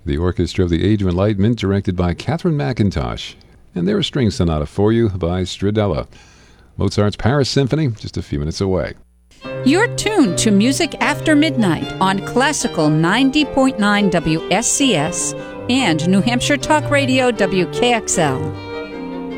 the Orchestra of the Age of Enlightenment, directed by Catherine McIntosh. And their string sonata for you by Stradella. Mozart's Paris Symphony, just a few minutes away. You're tuned to Music After Midnight on Classical 90.9 WSCS and New Hampshire Talk Radio WKXL.